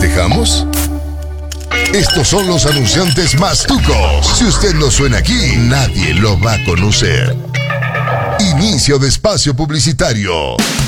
festejamos? Estos son los anunciantes más tucos. Si usted no suena aquí, nadie lo va a conocer. Inicio de espacio publicitario.